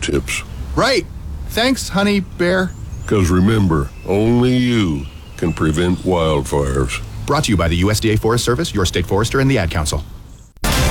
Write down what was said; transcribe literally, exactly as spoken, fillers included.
tips. Right. Thanks, Honey Bear. Because remember, only you can prevent wildfires. Brought to you by the U S D A Forest Service, your state forester, and the Ad Council.